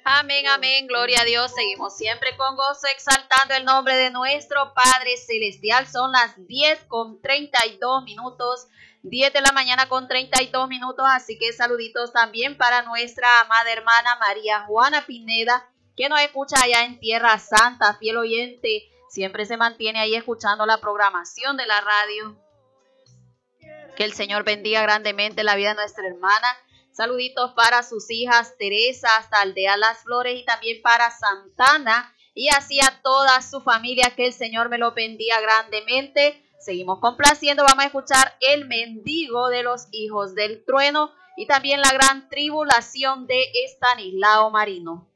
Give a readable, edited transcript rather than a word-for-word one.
Amén, amén, gloria a Dios. Seguimos siempre con gozo exaltando el nombre de nuestro Padre Celestial. Son las 10:32, 10 de la mañana con 32 minutos, así que saluditos también para nuestra amada hermana María Juana Pineda, que nos escucha allá en Tierra Santa, fiel oyente, siempre se mantiene ahí escuchando la programación de la radio. Que el Señor bendiga grandemente la vida de nuestra hermana. Saluditos para sus hijas Teresa hasta Aldea Las Flores y también para Santana y así a toda su familia, que el Señor me lo bendiga grandemente. Seguimos complaciendo, vamos a escuchar El Mendigo de los Hijos del Trueno y también La Gran Tribulación de Estanislao Marino.